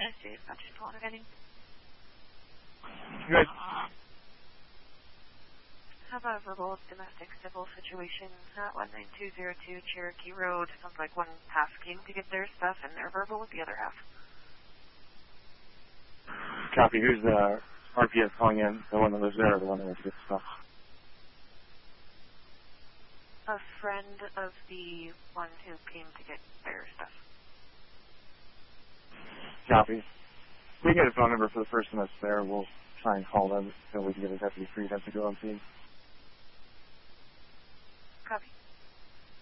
Good. Have a verbal domestic civil situation at 19202 Cherokee Road. Sounds like one half came to get their stuff and they're verbal with the other half. Copy. Who's the RPS calling in? The one that lives there or the one that wants to get stuff? A friend of the one who came to get their stuff. Copy. We get a phone number for the person that's there. We'll try and call them so we can get a deputy free to go on scene. Copy.